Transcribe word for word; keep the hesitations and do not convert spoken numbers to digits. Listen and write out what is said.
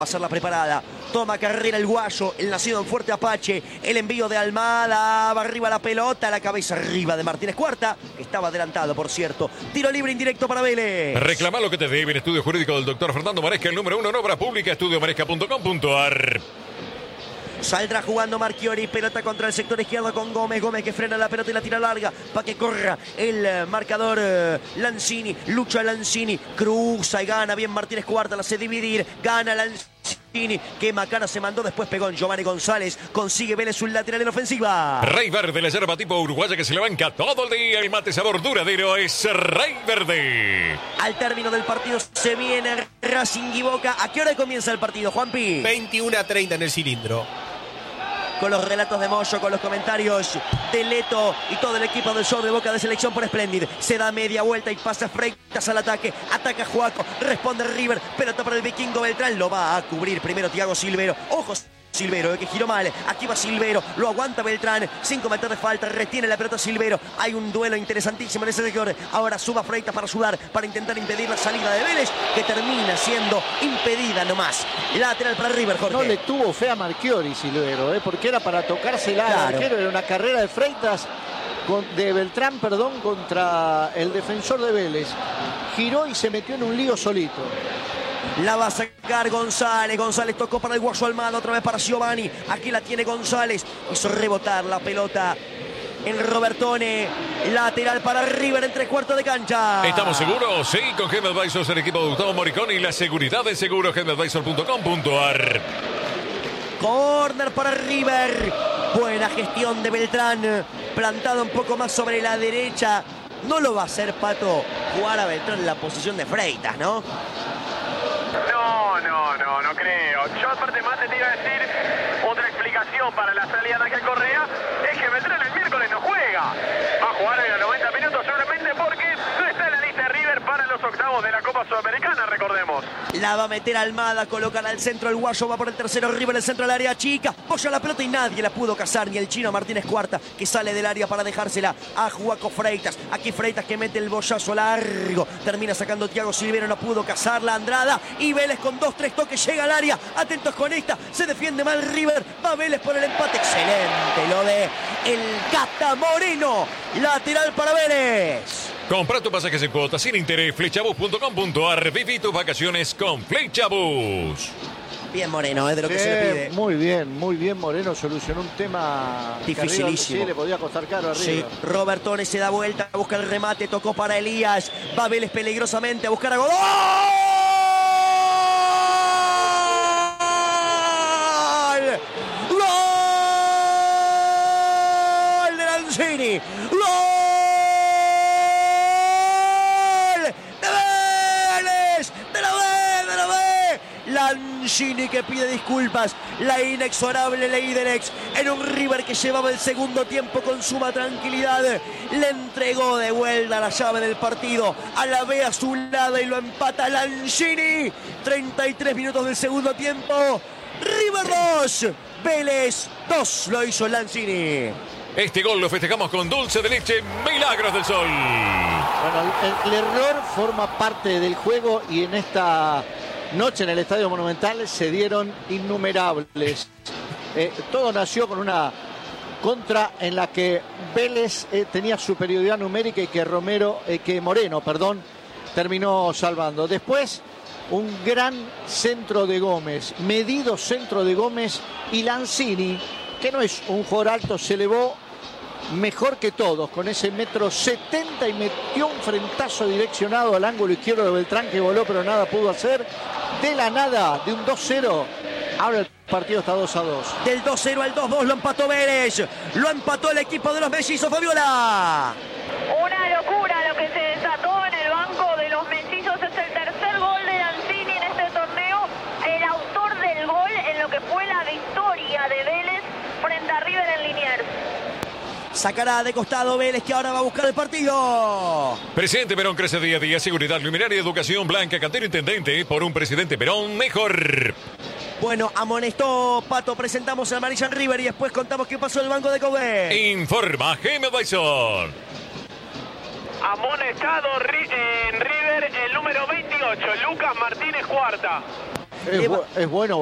hacer la preparada, toma carrera el guayo, el nacido en Fuerte Apache, el envío de Almada, va arriba la pelota, la cabeza arriba de Martínez Cuarta, que estaba adelantado, por cierto. Tiro libre indirecto para Vélez. Reclama lo que te debe en estudio jurídico del doctor Fernando Maresca, el número uno en obra pública, estudio maresca punto com punto ar. Saldrá jugando Marchiori, pelota contra el sector izquierdo con Gómez, Gómez que frena la pelota y la tira larga para que corra el marcador uh, Lanzini, lucha Lanzini, cruza y gana bien Martínez Cuarta, la hace dividir, gana Lanzini, que Macana se mandó, después pegó en Giovanni González, consigue Vélez un lateral en ofensiva. Rey Verde, la yerba tipo uruguaya que se le banca todo el día, el mate sabor duradero es Rey Verde. Al término del partido se viene Racing y Boca. ¿A qué hora comienza el partido, Juanpi? veintiuno a treinta en el cilindro. Con los relatos de Moyo, con los comentarios de Leto y todo el equipo del show de Boca de Selección por Splendid. Se da media vuelta y pasa Freitas al ataque. Ataca Juaco, responde River. Pelota para el vikingo Beltrán. Lo va a cubrir primero Thiago Silvero. Ojos. Silvero, que giró mal, aquí va Silvero, lo aguanta Beltrán, cinco metros de falta, retiene la pelota Silvero, hay un duelo interesantísimo en ese sector, ahora suba Freitas para ayudar, para intentar impedir la salida de Vélez, que termina siendo impedida nomás. Lateral para River, Jorge. No le tuvo fe a Marchiori Silvero, ¿eh? Porque era para tocársela al Claro. arquero, era una carrera de Freitas, con, de Beltrán, perdón, contra el defensor de Vélez. Giró y se metió en un lío solito. La va a sacar González. González tocó para el Guayo Almada. Otra vez para Giovanni. Aquí la tiene González. Hizo rebotar la pelota en Robertone. Lateral para River en tres cuartos de cancha. ¿Estamos seguros? Sí, con G M Advisors, el equipo de Gustavo Moricón y la seguridad de seguros, G M Advisor punto com punto ar. Corner para River. Buena gestión de Beltrán. Plantado un poco más sobre la derecha. No lo va a hacer, Pato, jugar a Beltrán en la posición de Freitas, ¿no? No, no, no, no creo. Yo aparte más te iba a decir otra explicación para la salida de Ángel Correa, es que Beltrán el miércoles no juega. Va a jugar en los noventa minutos seguramente porque no está en la lista de River para los octavos de la Copa Sudamericana, recordemos. La va a meter Almada, colocan al centro el Guayo, va por el tercero, River el centro del área chica, polla la pelota y nadie la pudo cazar, ni el chino Martínez Cuarta, que sale del área para dejársela a Juaco Freitas. Aquí Freitas que mete el bollazo largo, termina sacando Thiago Silvero, no pudo cazarla Andrada, y Vélez con dos, tres toques llega al área, atentos con esta, se defiende mal River, va Vélez por el empate, excelente lo de el Cata Moreno, lateral para Vélez. Compra tu pasajes en cuotas sin interés, flechabus punto com punto ar. Viví tus vacaciones con Flechabus. Bien Moreno, es de lo que Sí, se le pide. muy bien, muy bien Moreno, solucionó un tema que Dificilísimo. arriba, sí, le podía costar caro arriba. Sí, Robertone se da vuelta, busca el remate, tocó para Elías, va Vélez peligrosamente a buscar a Godoy. ¡Gol! ¡Gol de Lanzini! ¡Gol de Vélez! ¡De la B! ¡De la B! Lanzini que pide disculpas, la inexorable ley del ex en un River que llevaba el segundo tiempo con suma tranquilidad, le entregó de vuelta la llave del partido a la B a su lado y lo empata Lanzini. treinta y tres minutos del segundo tiempo, River dos, Vélez dos, lo hizo Lanzini. Este gol lo festejamos con dulce de leche Milagros del Sol. Bueno, el, el error forma parte del juego y en esta noche en el Estadio Monumental se dieron innumerables. Eh, todo nació con una contra en la que Vélez eh, tenía superioridad numérica y que Romero, eh, que Moreno, perdón, terminó salvando. Después, un gran centro de Gómez, medido centro de Gómez, y Lanzini, que no es un jugador alto, se elevó mejor que todos, con ese metro setenta y metió un frentazo direccionado al ángulo izquierdo de Beltrán, que voló pero nada pudo hacer. De la nada, de un dos cero, ahora el partido está dos a dos. Del dos cero al dos dos lo empató Vélez, lo empató el equipo de los mellizos, Fabiola. Una locura lo que se desató en el banco de los mellizos. Es el tercer gol de Lanzini en este torneo, el autor del gol en lo que fue la victoria de Vélez frente a River en Liniers. Sacará de costado Vélez, que ahora va a buscar el partido. Presidente Perón crece día a día, seguridad, luminaria, educación, Blanca, Cantero, intendente, por un presidente Perón mejor. Bueno, amonestó Pato, presentamos el amarilla en River y después contamos qué pasó en el banco de Kobe. Informa G M Advisor. Amonestado en River el número veintiocho, Lucas Martínez Cuarta. Es, Le va- bu- es bueno